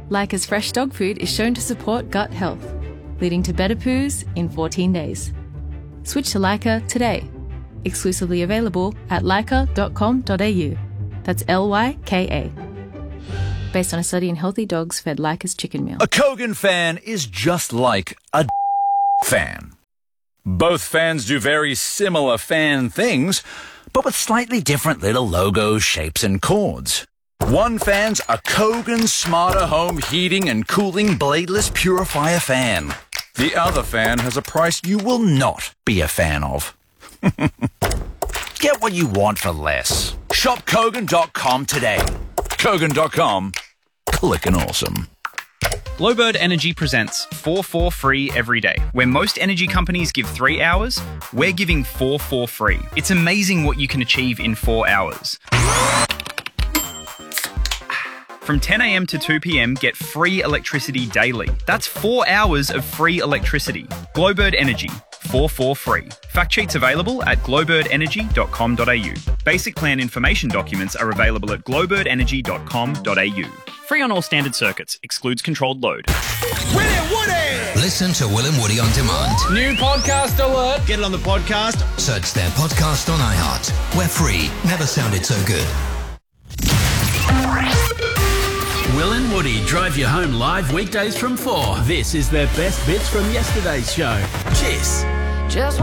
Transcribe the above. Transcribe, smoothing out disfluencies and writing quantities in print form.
Leica's fresh dog food is shown to support gut health, leading to better poos in 14 days. Switch to Leica today. Exclusively available at leica.com.au. That's Lyka. Based on a study in healthy dogs fed Leica's chicken meal. A Kogan fan is just like a fan. Both fans do very similar fan things, but with slightly different little logos, shapes, and cords. One fan's a Kogan Smarter Home Heating and Cooling Bladeless Purifier fan. The other fan has a price you will not be a fan of. Get what you want for less. Shop Kogan.com today. Kogan.com. Clickin' awesome. Glowbird Energy presents 4 for free every day. Where most energy companies give 3 hours, we're giving 4 for free. It's amazing what you can achieve in 4 hours. From 10 a.m. to 2 p.m, get free electricity daily. That's 4 hours of free electricity. Glowbird Energy, 4 for free. Fact sheets available at glowbirdenergy.com.au. Basic plan information documents are available at glowbirdenergy.com.au. Free on all standard circuits. Excludes controlled load. Will and Woody! Listen to Will and Woody on demand. New podcast alert. Get it on the podcast. Search their podcast on iHeart. We're free. Never sounded so good. Will and Woody drive you home live weekdays from 4. This is their best bits from yesterday's show. Cheers.